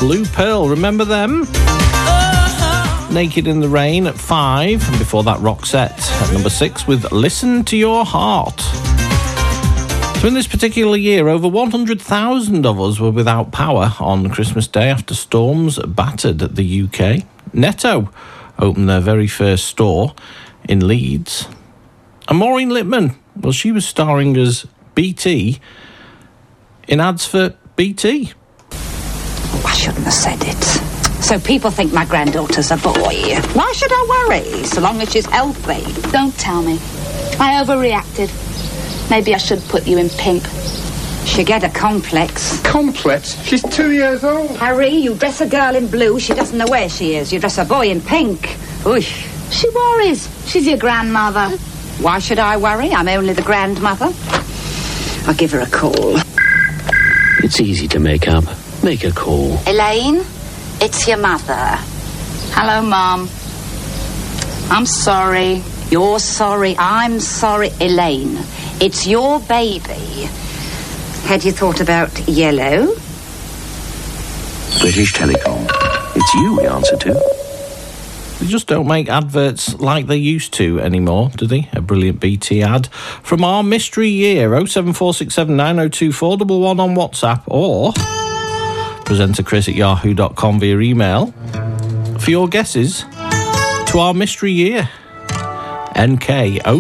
Blue Pearl, remember them? Naked in the Rain at 5, and before that Roxette at number 6 with Listen to Your Heart. So in this particular year, over 100,000 of us were without power on Christmas Day after storms battered the UK. Netto opened their very first store in Leeds. And Maureen Lipman, well, she was starring as BT in ads for BT. Oh, I shouldn't have said it. So people think my granddaughter's a boy. Why should I worry, so long as she's healthy? Don't tell me. I overreacted. Maybe I should put you in pink. She'll get a complex. Complex? She's 2 years old. Harry, you dress a girl in blue, she doesn't know where she is. You dress a boy in pink. Ooh. She worries. She's your grandmother. Why should I worry? I'm only the grandmother. I'll give her a call. It's easy to make up. Make a call. Elaine, it's your mother. Hello, Mom. I'm sorry. You're sorry. I'm sorry. Elaine, it's your baby. Had you thought about yellow? British Telecom. It's you we answer to. They just don't make adverts like they used to anymore, do they? A brilliant BT ad from our mystery year, 07467902411 on WhatsApp, or presenterchris@yahoo.com via email for your guesses to our mystery year.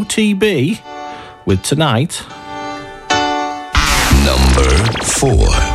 NKOTB with Tonight. Number 4.